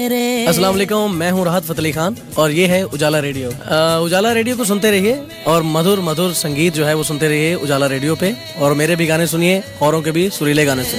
अस्सलाम वालेकुम, मैं हूँ राहत फ़तेह अली खान और ये है उजाला रेडियो। उजाला रेडियो को सुनते रहिए और मधुर मधुर संगीत जो है वो सुनते रहिए उजाला रेडियो पे। और मेरे भी गाने सुनिए, औरों के भी सुरीले गाने सुनिए।